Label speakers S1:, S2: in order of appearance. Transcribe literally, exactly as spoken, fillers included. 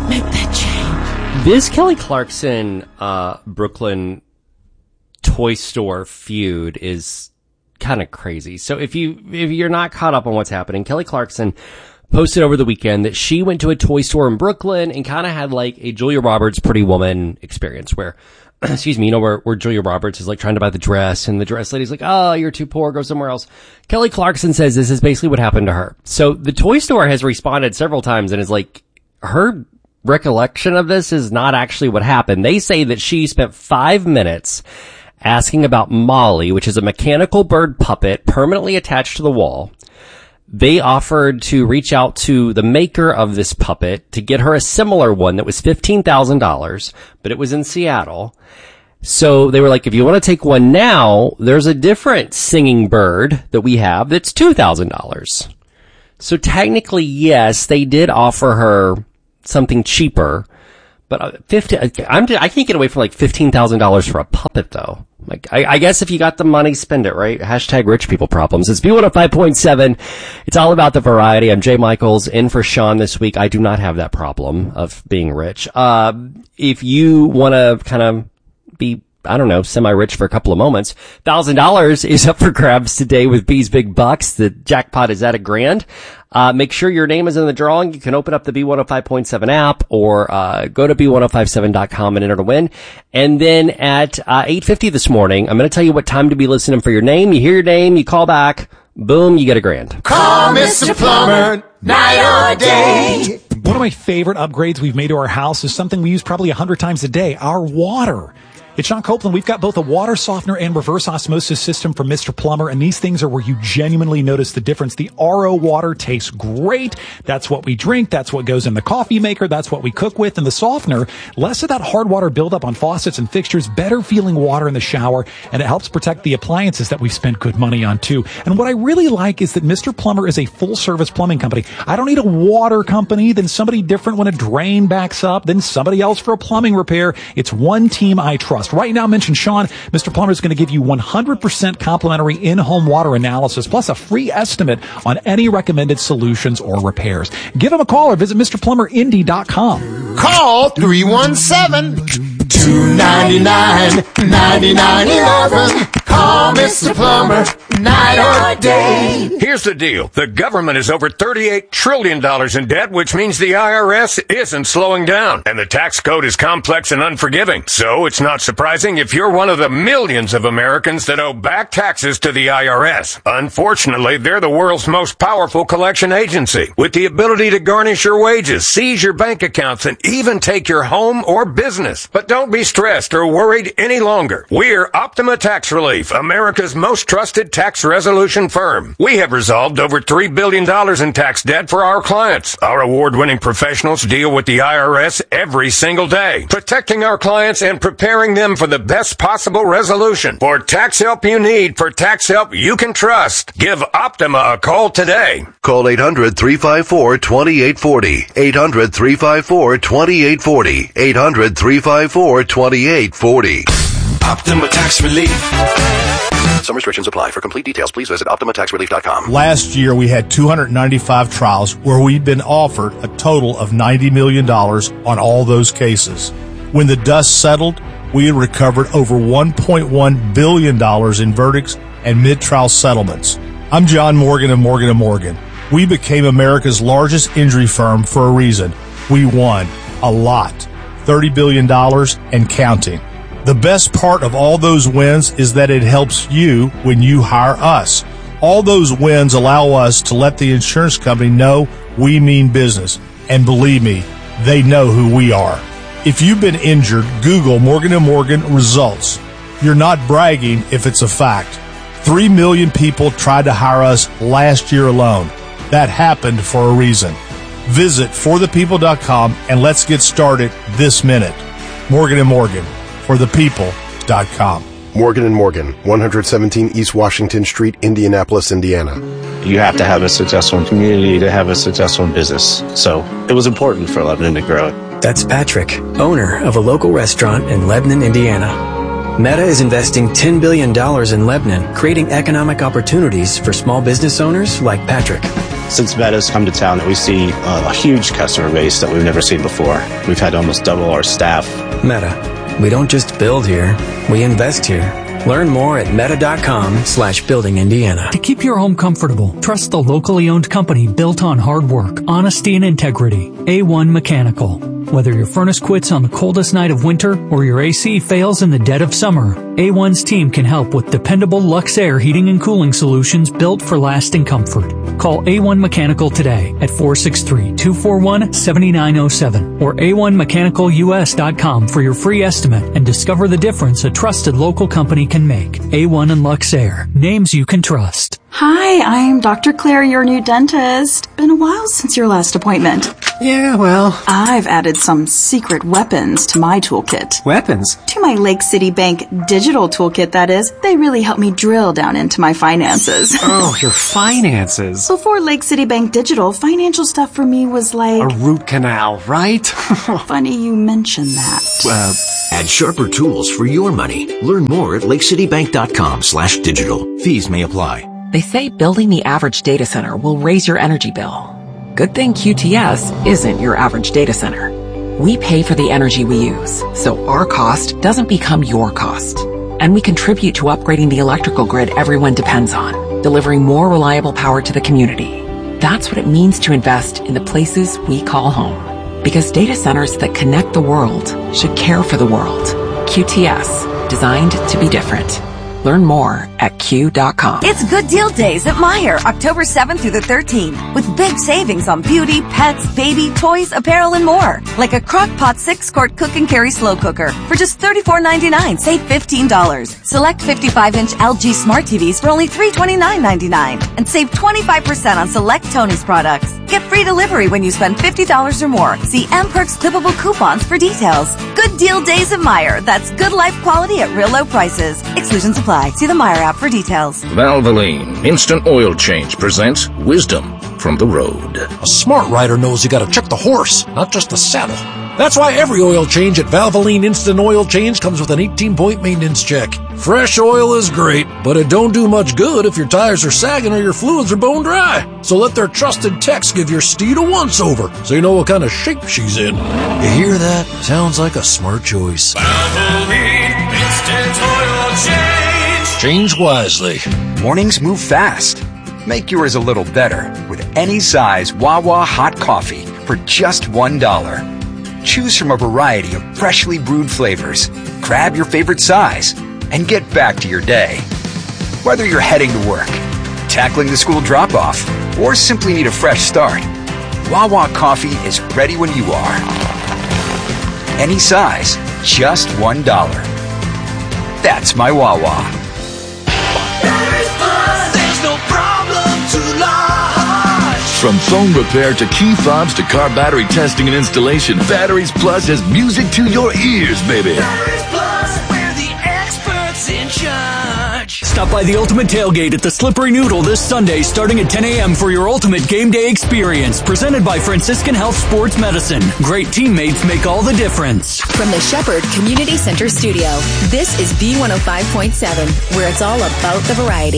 S1: Make that change.
S2: This Kelly Clarkson, uh, Brooklyn toy store feud is kind of crazy. So if you, if you're not caught up on what's happening, Kelly Clarkson posted over the weekend that she went to a toy store in Brooklyn and kind of had like a Julia Roberts Pretty Woman experience where, excuse me, you know, where, where Julia Roberts is like trying to buy the dress and the dress lady's like, oh, you're too poor, go somewhere else. Kelly Clarkson says this is basically what happened to her. So the toy store has responded several times and is like, her recollection of this is not actually what happened. They say that she spent five minutes asking about Molly, which is a mechanical bird puppet permanently attached to the wall. They offered to reach out to the maker of this puppet to get her a similar one that was fifteen thousand dollars, but it was in Seattle. So they were like, if you want to take one now, there's a different singing bird that we have that's two thousand dollars. So technically, yes, they did offer her something cheaper, but fifty, I'm, I can't get away from like fifteen thousand dollars for a puppet though. Like, I, I guess if you got the money, spend it, right? Hashtag rich people problems. It's B one oh five point seven. It's all about the variety. I'm Jay Michaels in for Sean this week. I do not have that problem of being rich. Uh, if you want to kind of be, I don't know, semi-rich for a couple of moments, one thousand dollars is up for grabs today with B's Big Bucks. The jackpot is at a grand. Uh, make sure your name is in the drawing. You can open up the B one oh five point seven app or, uh, go to B one oh five seven dot com and enter to win. And then at, uh, eight fifty this morning, I'm going to tell you what time to be listening for your name. You hear your name, you call back, boom, you get a grand.
S3: Call Mister Plumber, night or day.
S4: One of my favorite upgrades we've made to our house is something we use probably a hundred times a day, our water. It's Sean Copeland. We've got both a water softener and reverse osmosis system from Mister Plumber, and these things are where you genuinely notice the difference. The R O water tastes great. That's what we drink. That's what goes in the coffee maker. That's what we cook with. And the softener, less of that hard water buildup on faucets and fixtures, better feeling water in the shower, and it helps protect the appliances that we've spent good money on too. And what I really like is that Mister Plumber is a full-service plumbing company. I don't need a water company, then somebody different when a drain backs up, then somebody else for a plumbing repair. It's one team I trust. Right now, mention Sean. Mister Plumber is going to give you one hundred percent complimentary in-home water analysis, plus a free estimate on any recommended solutions or repairs. Give him a call or visit Mr Plumber Indy dot com.
S3: Call three one seven, two nine nine, nine nine one one. Call Mister Plumber, night or day.
S5: Here's the deal. The government is over thirty-eight trillion dollars in debt, which means the I R S isn't slowing down. And the tax code is complex and unforgiving. So it's not surprising if you're one of the millions of Americans that owe back taxes to the I R S. Unfortunately, they're the world's most powerful collection agency, with the ability to garnish your wages, seize your bank accounts, and even take your home or business. But don't be stressed or worried any longer. We're Optima Tax Relief, America's most trusted tax resolution firm. We have resolved over three billion dollars in tax debt for our clients. Our award-winning professionals deal with the I R S every single day, protecting our clients and preparing them for the best possible resolution. For tax help you need, for tax help you can trust, give Optima a call today.
S6: Call eight hundred, three five four, two eight four zero. eight hundred, three five four, two eight four zero. eight hundred, three five four, two eight four zero.
S3: Optima Tax Relief.
S6: Some restrictions apply. For complete details, please visit Optima Tax Relief dot com.
S7: Last year, we had two hundred ninety-five trials where we'd been offered a total of ninety million dollars on all those cases. When the dust settled, we had recovered over one point one billion dollars in verdicts and mid-trial settlements. I'm John Morgan of Morgan and Morgan. We became America's largest injury firm for a reason. We won a lot, thirty billion dollars and counting. The best part of all those wins is that it helps you when you hire us. All those wins allow us to let the insurance company know we mean business. And believe me, they know who we are. If you've been injured, Google Morgan and Morgan results. You're not bragging if it's a fact. Three million people tried to hire us last year alone. That happened for a reason. Visit for the people dot com and let's get started this minute. Morgan and Morgan. for the people dot com.
S8: Morgan and Morgan, one seventeen East Washington Street, Indianapolis, Indiana.
S9: You have to have a successful community to have a successful business. So it was important for Lebanon to grow.
S10: That's Patrick, owner of a local restaurant in Lebanon, Indiana. Meta is investing ten billion dollars in Lebanon, creating economic opportunities for small business owners like Patrick.
S9: Since Meta's come to town, we see a huge customer base that we've never seen before. We've had to almost double our staff.
S10: Meta. We don't just build here, we invest here. Learn more at meta.com slash building Indiana.
S1: To keep your home comfortable, trust the locally owned company built on hard work, honesty, and integrity. A one Mechanical. Whether your furnace quits on the coldest night of winter or your A C fails in the dead of summer, A one's team can help with dependable Luxair heating and cooling solutions built for lasting comfort. Call A one Mechanical today at four six three, two four one, seven nine zero seven or A one mechanical U S dot com for your free estimate and discover the difference a trusted local company can make. A one and Luxair. Names you can trust.
S11: Hi, I'm Doctor Claire, your new dentist. Been a while since your last appointment.
S12: Yeah, well...
S11: I've added some secret weapons to my toolkit.
S12: Weapons?
S11: To my Lake City Bank digital toolkit, that is. They really help me drill down into my finances.
S12: Oh, your finances.
S11: Before Lake City Bank Digital, financial stuff for me was like...
S12: a root canal, right?
S11: Funny you mention that.
S12: Uh...
S13: Add sharper tools for your money. Learn more at lakecitybank.com slash digital. Fees may apply.
S14: They say building the average data center will raise your energy bill. Good thing Q T S isn't your average data center. We pay for the energy we use, so our cost doesn't become your cost. And we contribute to upgrading the electrical grid everyone depends on, delivering more reliable power to the community. That's what it means to invest in the places we call home. Because data centers that connect the world should care for the world. Q T S, designed to be different. Learn more at Q dot com.
S15: It's Good Deal Days at Meijer, October seventh through the thirteenth, with big savings on beauty, pets, baby, toys, apparel, and more. Like a Crock-Pot six-quart cook and carry slow cooker for just thirty-four ninety-nine, save fifteen dollars. Select fifty-five inch L G smart T Vs for only three twenty-nine ninety-nine, and save twenty-five percent on select Tony's products. Get free delivery when you spend fifty dollars or more. See M Perks clippable coupons for details. Good Deal Days at Meijer. That's good life quality at real low prices. Exclusions apply. See the Meijer app for details.
S16: Valvoline Instant Oil Change presents Wisdom from the Road.
S17: A smart rider knows you gotta check the horse, not just the saddle. That's why every oil change at Valvoline Instant Oil Change comes with an eighteen-point maintenance check. Fresh oil is great, but it don't do much good if your tires are sagging or your fluids are bone dry. So let their trusted techs give your steed a once-over so you know what kind of shape she's in. You hear that? Sounds like a smart choice.
S18: Valvoline Instant Oil Change.
S17: Change wisely.
S19: Mornings move fast. Make yours a little better with any size Wawa hot coffee for just one dollar. Choose from a variety of freshly brewed flavors. Grab your favorite size and get back to your day. Whether you're heading to work, tackling the school drop-off, or simply need a fresh start, Wawa coffee is ready when you are. Any size, just one dollar. That's my Wawa.
S20: From phone repair to key fobs to car battery testing and installation, Batteries Plus has music to your ears, baby.
S18: Batteries Plus, we're the experts in charge.
S1: Stop by the Ultimate Tailgate at the Slippery Noodle this Sunday starting at ten a.m. for your ultimate game day experience. Presented by Franciscan Health Sports Medicine. Great teammates make all the difference.
S21: From the Shepherd Community Center Studio, this is B one oh five point seven, where it's all about the variety.